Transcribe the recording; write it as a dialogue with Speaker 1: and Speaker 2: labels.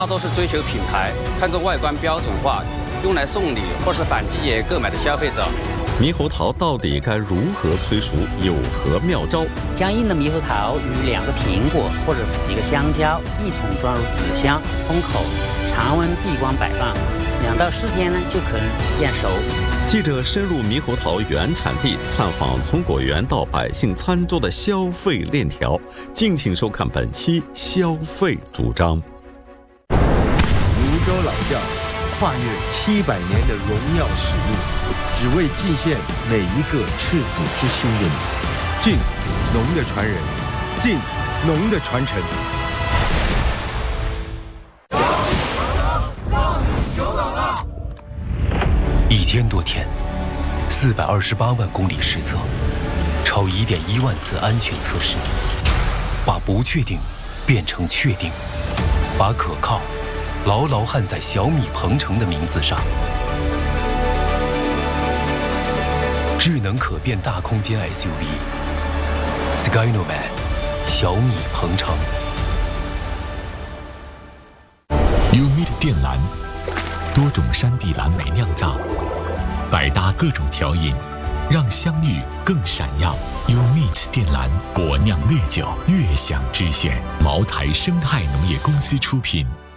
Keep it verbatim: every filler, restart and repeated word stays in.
Speaker 1: 大多是追求品牌，看重外观标准化，用来送礼或是反季节购买的消费者。
Speaker 2: 猕猴桃到底该如何催熟？有何妙招？
Speaker 3: 将硬的猕猴桃与两个苹果或者是几个香蕉一同装入纸箱，封口，常温闭关摆放，两到四天呢就可能变熟。
Speaker 2: 记者深入猕猴桃原产地，探访从果园到百姓餐桌的消费链条。敬请收看本期消费主张。
Speaker 4: 泸州老窖跨越七百年的荣耀使命，只为敬献每一个赤子之心的你。敬农的传人，敬农的传承。
Speaker 5: 一千多天，四百二十八万公里实测，超一点一万次安全测试，把不确定变成确定，把可靠牢牢焊在小米鹏程的名字上。智能可变大空间 S U V Skynomad 小米鹏程。
Speaker 6: Umit 靛蓝，多种山地蓝莓酿造，百搭各种调饮，让香芋更闪耀。Umit 靛蓝果酿烈酒，悦享之选。茅台生态农业公司出品。